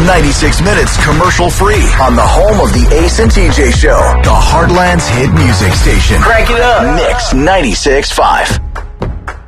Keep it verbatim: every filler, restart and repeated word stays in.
ninety-six minutes commercial-free on the home of the Ace and T J Show, the Heartland's hit music station. Crank it up. Mix ninety-six point five.